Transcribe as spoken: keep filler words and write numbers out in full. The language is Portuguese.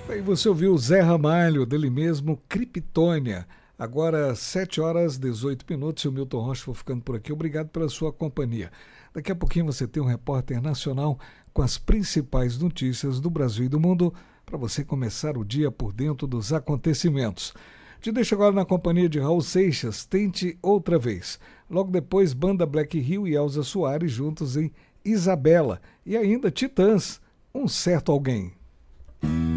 Aí você ouviu o Zé Ramalho, dele mesmo, Criptônia. Agora, sete horas e dezoito minutos, e o Milton Rocha for ficando por aqui. Obrigado pela sua companhia. Daqui a pouquinho você tem um repórter nacional com as principais notícias do Brasil e do mundo para você começar o dia por dentro dos acontecimentos. Te deixo agora na companhia de Raul Seixas, Tente Outra Vez. Logo depois, Banda Black Hill e Elza Soares juntos em Isabela. E ainda Titãs, Um Certo Alguém.